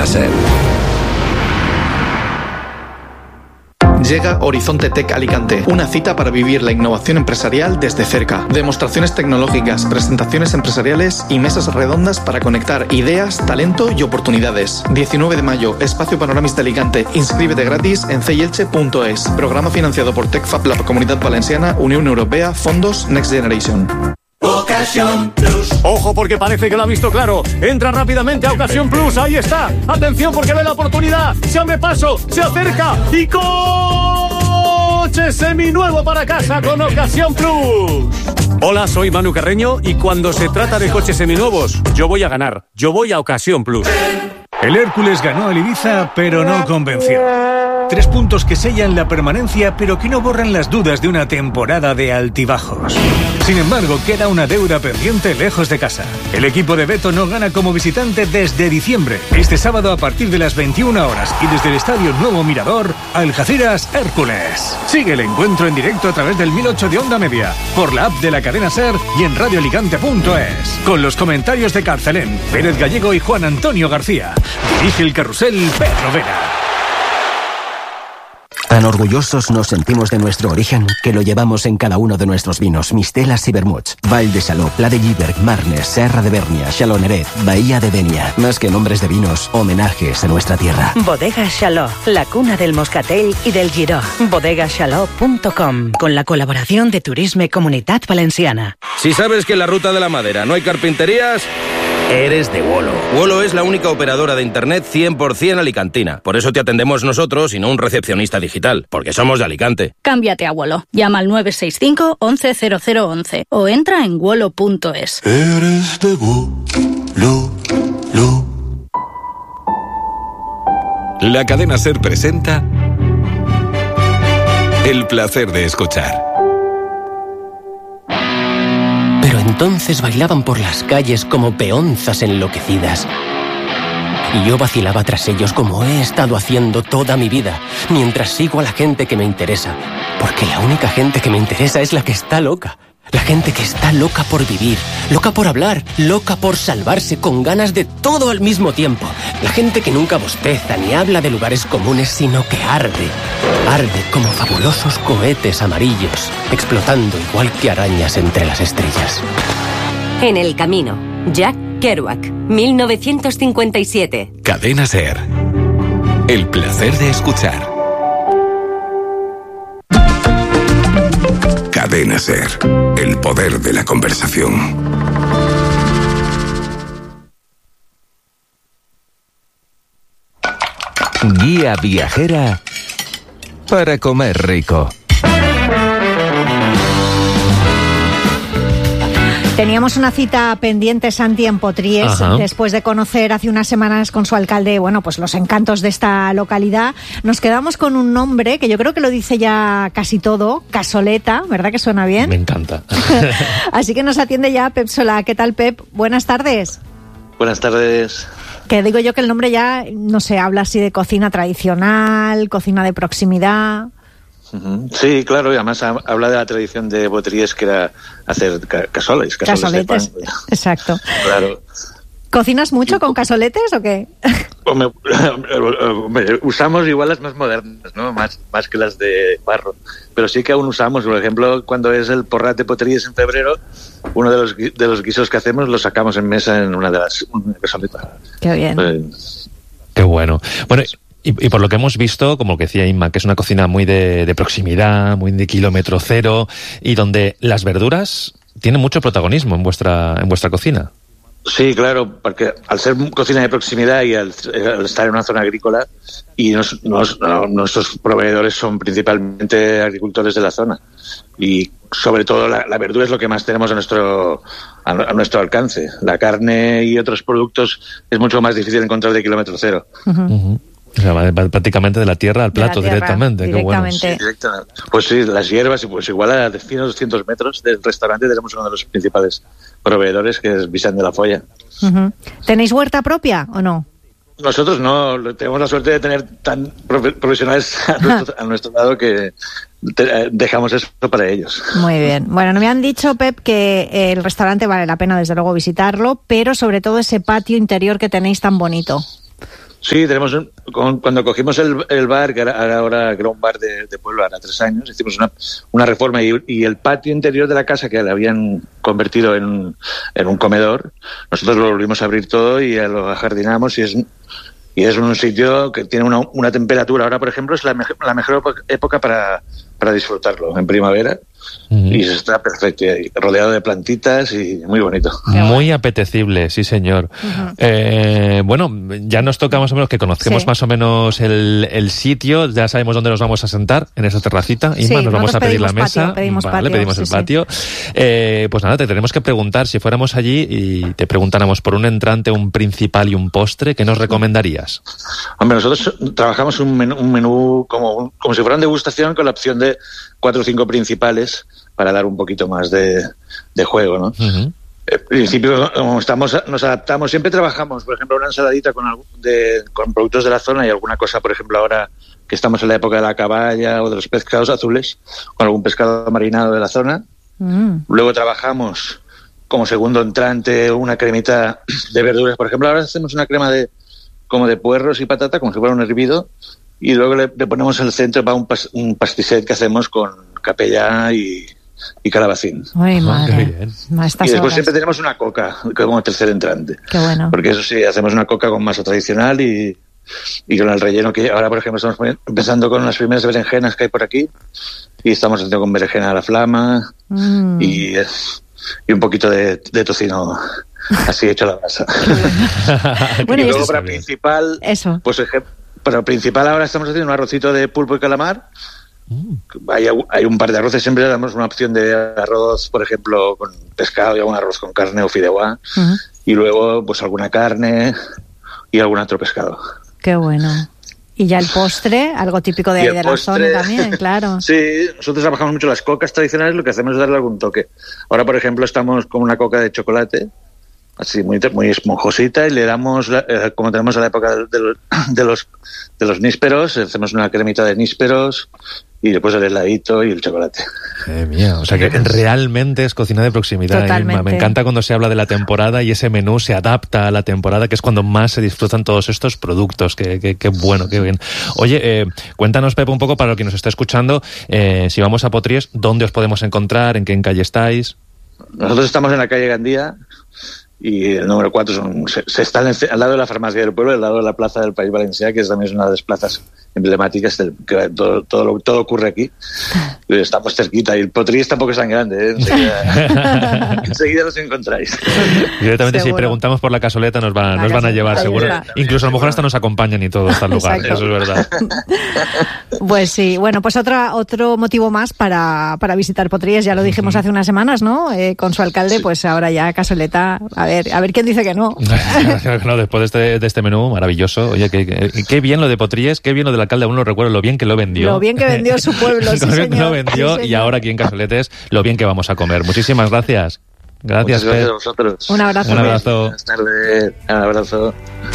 Cadena SER. Llega Horizonte Tech Alicante, una cita para vivir la innovación empresarial desde cerca. Demostraciones tecnológicas, presentaciones empresariales y mesas redondas para conectar ideas, talento y oportunidades. 19 de mayo, Espacio Panoramista Alicante. Inscríbete gratis en ceyelche.es. Programa financiado por TechFab, la Comunidad Valenciana, Unión Europea, Fondos Next Generation. Ocasión Plus. Ojo, porque parece que lo ha visto claro. Entra rápidamente a Ocasión Plus. Ahí está. Atención, porque ve la oportunidad. Se abre paso, se acerca y coche seminuevo para casa con Ocasión Plus. Hola, soy Manu Carreño y cuando se trata de coches seminuevos, yo voy a ganar. Yo voy a Ocasión Plus. El Hércules ganó al Ibiza, pero no convenció. 3 puntos que sellan la permanencia, pero que no borran las dudas de una temporada de altibajos. Sin embargo, queda una deuda pendiente lejos de casa. El equipo de Beto no gana como visitante desde diciembre. Este sábado a partir de las 21 horas y desde el Estadio Nuevo Mirador, Algeciras Hércules. Sigue el encuentro en directo a través del 1008 de Onda Media, por la app de la cadena SER y en radioalicante.es. Con los comentarios de Carcelén, Pérez Gallego y Juan Antonio García. Dirige el carrusel Pedro Vera. Tan orgullosos nos sentimos de nuestro origen que lo llevamos en cada uno de nuestros vinos, mistelas y vermuts. Val de Saló, Pla de Lliberg, Marnes, Serra de Bernia, Xaloneret, Bahía de Denia. Más que nombres de vinos, homenajes a nuestra tierra. Bodega Xaló, la cuna del moscatel y del giró. bodegaxaló.com, con la colaboración de Turisme Comunitat Valenciana. Si sabes que en la Ruta de la Madera no hay carpinterías, eres de Wolo. Wolo es la única operadora de internet 100% alicantina. Por eso te atendemos nosotros y no un recepcionista digital, porque somos de Alicante. Cámbiate a Wolo. Llama al 965 11 0011 o entra en wolo.es. Eres de Wolo. La Cadena SER presenta El placer de escuchar. Pero entonces bailaban por las calles como peonzas enloquecidas. Y yo vacilaba tras ellos como he estado haciendo toda mi vida, mientras sigo a la gente que me interesa. Porque la única gente que me interesa es la que está loca. La gente que está loca por vivir, loca por hablar, loca por salvarse, con ganas de todo al mismo tiempo. La gente que nunca bosteza ni habla de lugares comunes, sino que arde. Arde como fabulosos cohetes amarillos, explotando igual que arañas entre las estrellas. En el camino, Jack Kerouac, 1957. Cadena SER. El placer de escuchar. Cadena SER. El poder de la conversación. Guía viajera para comer rico. Teníamos una cita pendiente, Santi, en Potries, después de conocer hace unas semanas con su alcalde, bueno, pues los encantos de esta localidad. Nos quedamos con un nombre que yo creo que lo dice ya casi todo, Casoleta, ¿verdad que suena bien? Me encanta. Así que nos atiende ya Pep Solà. ¿Qué tal, Pep? Buenas tardes. Buenas tardes. Que digo yo que el nombre ya, no sé, habla así de cocina tradicional, cocina de proximidad. Sí, claro, y además habla de la tradición de Potries, que era hacer casoletes de pan. Exacto. Claro. ¿Cocinas mucho con casoletes o qué? Usamos igual las más modernas, ¿no? Más que las de barro. Pero sí que aún usamos, por ejemplo, cuando es el Porrat de Potries en febrero, uno de los guisos que hacemos lo sacamos en mesa en una de las casoletas. Qué bien. Qué bueno. Bueno, y por lo que hemos visto, como que decía Inma, que es una cocina muy de proximidad, muy de kilómetro cero, y donde las verduras tienen mucho protagonismo en vuestra cocina. Sí, claro, porque al ser cocina de proximidad y al estar en una zona agrícola, y nuestros proveedores son principalmente agricultores de la zona, y sobre todo la verdura es lo que más tenemos a nuestro alcance. La carne y otros productos es mucho más difícil encontrar de kilómetro cero. O sea, va prácticamente de la tierra al plato directamente. Qué bueno. Sí, directamente. Pues sí, las hierbas, y pues igual a 100 o 200 metros del restaurante tenemos uno de los principales proveedores, que es Vicent de la Folla. ¿Tenéis huerta propia o no? Nosotros no, tenemos la suerte de tener tan profesionales a nuestro lado que dejamos eso para ellos. Muy bien. Bueno, me han dicho, Pep, que el restaurante vale la pena desde luego visitarlo, pero sobre todo ese patio interior que tenéis tan bonito. Sí, tenemos cuando cogimos el bar, que ahora era un bar de pueblo, ahora 3 años, hicimos una reforma y el patio interior de la casa, que le habían convertido en un comedor, nosotros lo volvimos a abrir todo y lo ajardinamos, y es un sitio que tiene una temperatura. Ahora, por ejemplo, es la mejor época para disfrutarlo, en primavera. Y está perfecto, rodeado de plantitas y muy bonito. Muy apetecible, sí señor. Bueno, ya nos toca más o menos que conozcamos más o menos el sitio, ya sabemos dónde nos vamos a sentar, en esa terracita. Inma, nos vamos a pedir la mesa. Pedimos el patio. Pues nada, te tenemos que preguntar, si fuéramos allí y te preguntáramos por un entrante, un principal y un postre, ¿qué nos recomendarías? Hombre, nosotros trabajamos un menú como si fuera una degustación, con la opción de 4 o 5 principales para dar un poquito más de juego, ¿no? En principio, como nos adaptamos, siempre trabajamos, por ejemplo, una ensaladita con productos de la zona y alguna cosa, por ejemplo, ahora que estamos en la época de la caballa o de los pescados azules, con algún pescado marinado de la zona. Luego trabajamos como segundo entrante una cremita de verduras. Por ejemplo, ahora hacemos una crema como de puerros y patata, como si fuera un hervido, y luego le ponemos en el centro un pastisset que hacemos con capellá y calabacín. Uy, madre. Y después siempre tenemos una coca como tercer entrante. Qué bueno. Porque eso sí, hacemos una coca con masa tradicional y con el relleno, que ahora, por ejemplo, estamos empezando con las primeras berenjenas que hay por aquí, y estamos haciendo con berenjena a la flama y un poquito de tocino así hecho a la masa. Bueno, y luego para principal, pues para principal ahora estamos haciendo un arrocito de pulpo y calamar. Hay un par de arroces, siempre damos una opción de arroz, por ejemplo, con pescado y algún arroz con carne o fideuá, y luego pues alguna carne y algún otro pescado. Qué bueno. Y ya el postre, algo típico de ahí de la zona también, claro. Sí, nosotros trabajamos mucho las cocas tradicionales, lo que hacemos es darle algún toque. Ahora, por ejemplo, estamos con una coca de chocolate, así muy esponjosita, y le damos, como tenemos a la época de los nísperos, hacemos una cremita de nísperos y después el heladito y el chocolate. Mía, o sea que realmente es cocina de proximidad. Totalmente. Me encanta cuando se habla de la temporada y ese menú se adapta a la temporada, que es cuando más se disfrutan todos estos productos. Qué bueno, qué bien. Oye, cuéntanos, Pepe, un poco para el que nos está escuchando, si vamos a Potries, ¿dónde os podemos encontrar? ¿En qué calle estáis? Nosotros estamos en la calle Gandía, y el número 4 se está al lado de la farmacia del pueblo, al lado de la plaza del País Valencià, que también es una de las plazas emblemáticas, que todo ocurre aquí. Estamos cerquita, y el Potries tampoco es tan grande, enseguida los encontráis. Directamente, si preguntamos por la cazoleta nos van a llevar, seguro. Incluso a lo mejor hasta nos acompañan y todo hasta el lugar. Exacto. Eso es verdad. Pues sí, bueno, pues otro motivo más para visitar Potries. Ya lo dijimos hace unas semanas, ¿no? Con su alcalde, pues ahora ya cazoleta. A ver quién dice que no. No, después de este menú maravilloso. Oye, qué bien lo de Potries, qué bien lo del alcalde, aún lo recuerdo, lo bien que lo vendió. Lo bien que vendió su pueblo, sí, lo bien que lo señor. vendió, y ahora aquí en Cazoletes, lo bien que vamos a comer. Muchísimas gracias. Gracias, Muchas gracias a vosotros. Un abrazo. Un abrazo. Buenas tardes. Un abrazo.